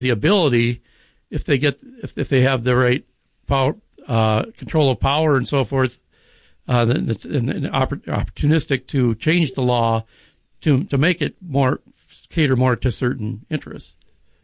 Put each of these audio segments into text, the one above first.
the ability, if they have the right power, control of power and so forth, then it's opportunistic to change the law to make it cater more to certain interests.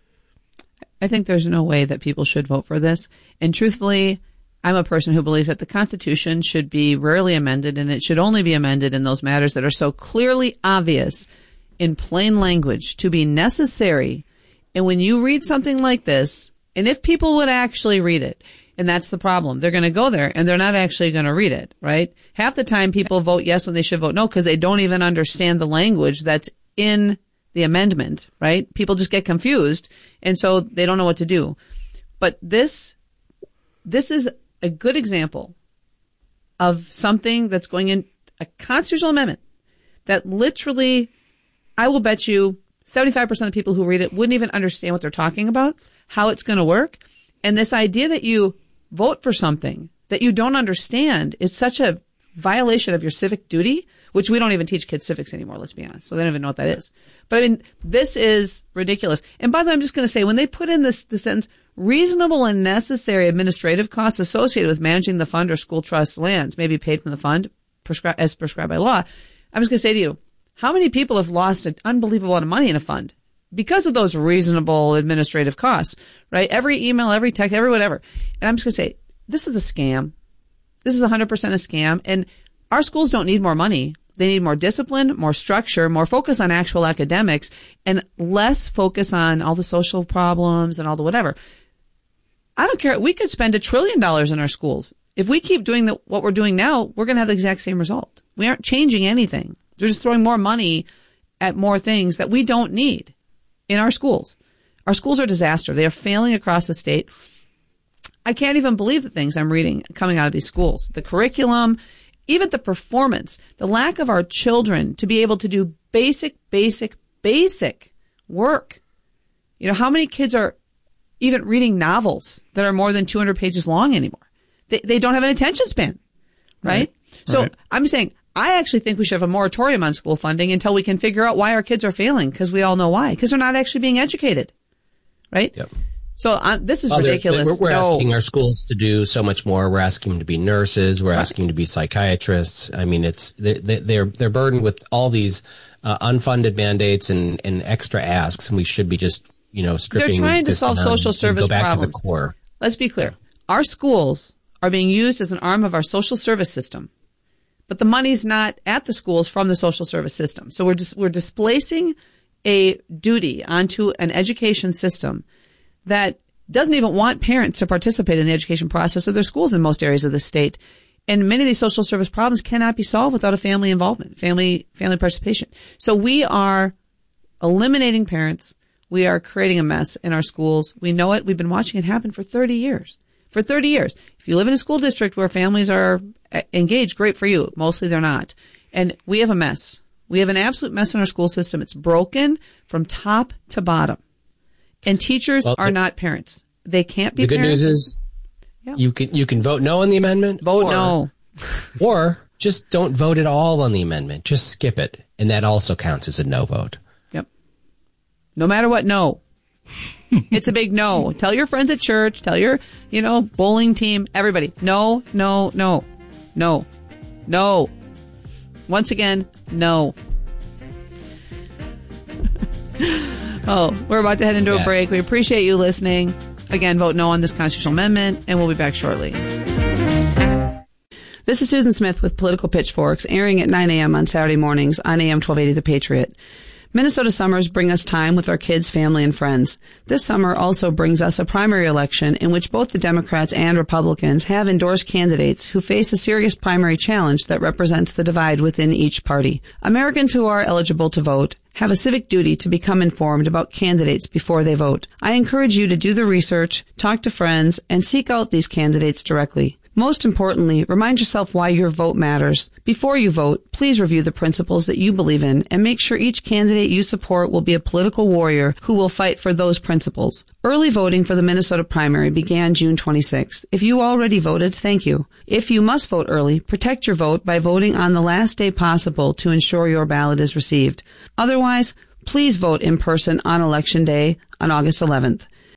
I think there's no way that people should vote for this. And truthfully, I'm a person who believes that the Constitution should be rarely amended, and it should only be amended in those matters that are so clearly obvious in plain language to be necessary. And when you read something like this, and if people would actually read it, and that's the problem, they're going to go there and they're not actually going to read it, right? Half the time people vote yes when they should vote no because they don't even understand the language that's in the amendment, right? People just get confused, and so they don't know what to do. But this is a good example of something that's going in a constitutional amendment that literally, I will bet you 75% of the people who read it wouldn't even understand what they're talking about, how it's going to work. And this idea that you vote for something that you don't understand is such a violation of your civic duty, which we don't even teach kids civics anymore, let's be honest. So they don't even know what that is. But I mean, this is ridiculous. And by the way, I'm just going to say, when they put in the sentence, reasonable and necessary administrative costs associated with managing the fund or school trust lands may be paid from the fund as prescribed by law. I'm just going to say to you, how many people have lost an unbelievable amount of money in a fund because of those reasonable administrative costs, right? Every email, every text, every whatever. And I'm just going to say, this is a scam. This is 100% a scam. And our schools don't need more money. They need more discipline, more structure, more focus on actual academics, and less focus on all the social problems and all the whatever. I don't care. We could spend $1 trillion in our schools. If we keep doing what we're doing now, we're going to have the exact same result. We aren't changing anything. They're just throwing more money at more things that we don't need in our schools. Our schools are a disaster. They are failing across the state. I can't even believe the things I'm reading coming out of these schools. The curriculum, even the performance, the lack of our children to be able to do basic work. You know, how many kids are even reading novels that are more than 200 pages long anymore? They don't have an attention span, right? So right. I'm saying, I actually think we should have a moratorium on school funding until we can figure out why our kids are failing, because we all know why. Because they're not actually being educated, right? Yep. So this is ridiculous. We're asking our schools to do so much more. We're asking them to be nurses. We're asking them to be psychiatrists. I mean, they're burdened with all these unfunded mandates and extra asks, and we should be just stripping. They're trying to solve social service go back problems. To the core. Let's be clear. Our schools are being used as an arm of our social service system, but the money's not at the schools from the social service system. So we're displacing a duty onto an education system that doesn't even want parents to participate in the education process of their schools in most areas of the state. And many of these social service problems cannot be solved without a family involvement, family participation. So we are eliminating parents. We are creating a mess in our schools. We know it. We've been watching it happen for 30 years. For 30 years. If you live in a school district where families are engaged, great for you. Mostly they're not. And we have a mess. We have an absolute mess in our school system. It's broken from top to bottom. And teachers are not parents. They can't be parents. The good news is you can vote no on the amendment. Vote no. Or just don't vote at all on the amendment. Just skip it. And that also counts as a no vote. Yep. No matter what, no. It's a big no. Tell your friends at church. Tell your, bowling team. Everybody. No, no, no. No. No. Once again, no. Oh, we're about to head into a break. We appreciate you listening. Again, vote no on this constitutional amendment, and we'll be back shortly. This is Susan Smith with Political Pitchforks, airing at 9 a.m. on Saturday mornings on AM 1280 The Patriot. Minnesota summers bring us time with our kids, family, and friends. This summer also brings us a primary election in which both the Democrats and Republicans have endorsed candidates who face a serious primary challenge that represents the divide within each party. Americans who are eligible to vote have a civic duty to become informed about candidates before they vote. I encourage you to do the research, talk to friends, and seek out these candidates directly. Most importantly, remind yourself why your vote matters. Before you vote, please review the principles that you believe in and make sure each candidate you support will be a political warrior who will fight for those principles. Early voting for the Minnesota primary began June 26th. If you already voted, thank you. If you must vote early, protect your vote by voting on the last day possible to ensure your ballot is received. Otherwise, please vote in person on Election Day on August 11th.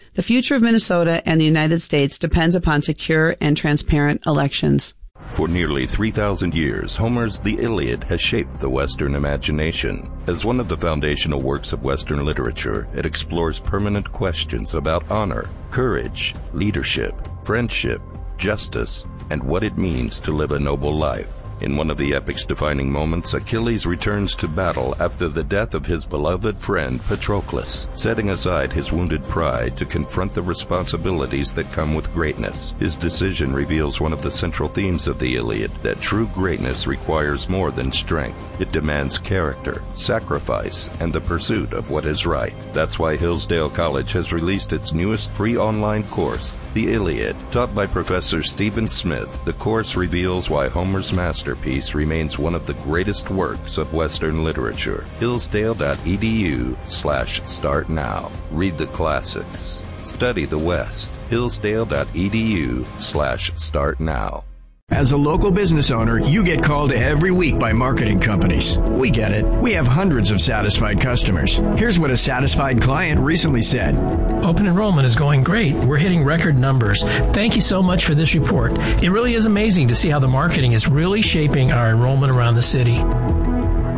The future of Minnesota and the United States depends upon secure and transparent elections. For nearly 3,000 years, Homer's The Iliad has shaped the Western imagination. As one of the foundational works of Western literature, it explores permanent questions about honor, courage, leadership, friendship, justice, and what it means to live a noble life. In one of the epic's defining moments, Achilles returns to battle after the death of his beloved friend Patroclus, setting aside his wounded pride to confront the responsibilities that come with greatness. His decision reveals one of the central themes of the Iliad, that true greatness requires more than strength. It demands character, sacrifice, and the pursuit of what is right. That's why Hillsdale College has released its newest free online course, The Iliad. Taught by Professor Stephen Smith, the course reveals why Homer's masterpiece remains one of the greatest works of Western literature. Hillsdale.edu/start now. Read the classics. Study the West. Hillsdale.edu/start now. As a local business owner, you get called every week by marketing companies. We get it. We have hundreds of satisfied customers. Here's what a satisfied client recently said. Open enrollment is going great. We're hitting record numbers. Thank you so much for this report. It really is amazing to see how the marketing is really shaping our enrollment around the city.